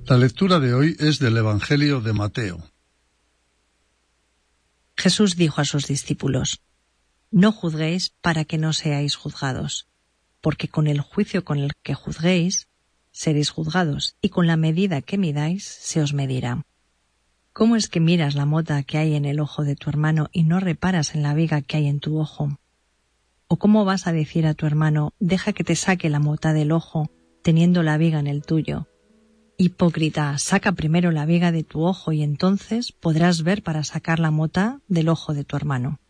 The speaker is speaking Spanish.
La lectura de hoy es del Evangelio de Mateo. Jesús dijo a sus discípulos: No juzguéis para que no seáis juzgados, porque con el juicio con el que juzguéis, seréis juzgados, y con la medida que midáis, se os medirá. ¿Cómo es que miras la mota que hay en el ojo de tu hermano y no reparas en la viga que hay en tu ojo? ¿O cómo vas a decir a tu hermano: deja que te saque la mota del ojo, teniendo la viga en el tuyo? Hipócrita, saca primero la viga de tu ojo y entonces podrás ver para sacar la mota del ojo de tu hermano.